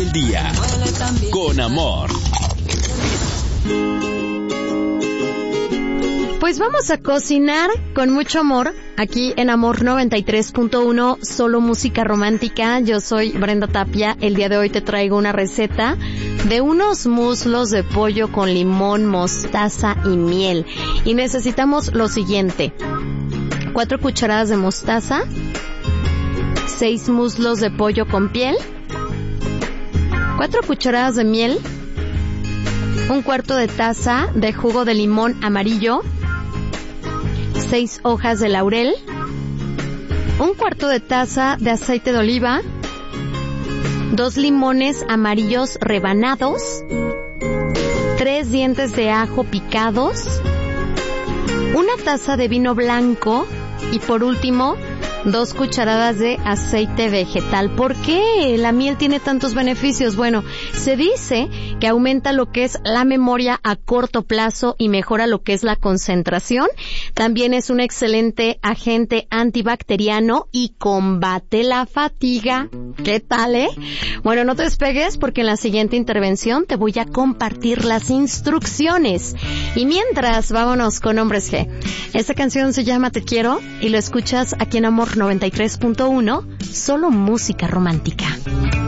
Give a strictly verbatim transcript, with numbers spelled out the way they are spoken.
el día con amor. Pues vamos a cocinar con mucho amor aquí en Amor noventa y tres punto uno, solo música romántica. Yo soy Brenda Tapia. El día de hoy te traigo una receta de unos muslos de pollo con limón, mostaza y miel. Y necesitamos lo siguiente: cuatro cucharadas de mostaza, seis muslos de pollo con piel, cuatro cucharadas de miel, un cuarto de taza de jugo de limón amarillo, seis hojas de laurel, un cuarto de taza de aceite de oliva, dos limones amarillos rebanados, tres dientes de ajo picados, una taza de vino blanco y por último dos cucharadas de aceite vegetal. ¿Por qué la miel tiene tantos beneficios? Bueno, se dice que aumenta lo que es la memoria a corto plazo y mejora lo que es la concentración. También es un excelente agente antibacteriano y combate la fatiga. ¿Qué tal, eh? Bueno, no te despegues porque en la siguiente intervención te voy a compartir las instrucciones. Y mientras, vámonos con Hombres G. Esta canción se llama Te Quiero y lo escuchas aquí en Amor noventa y tres punto uno, solo música romántica.